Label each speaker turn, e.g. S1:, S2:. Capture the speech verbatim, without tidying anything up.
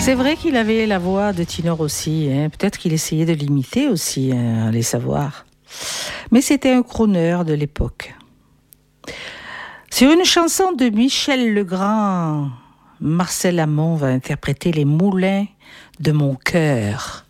S1: C'est vrai qu'il avait la voix de Tino Rossi, hein. Peut-être qu'il essayait de l'imiter aussi, hein, allez savoir. Mais c'était un crooner de l'époque. Sur une chanson de Michel Legrand, Marcel Amont va interpréter Les Moulins de mon cœur.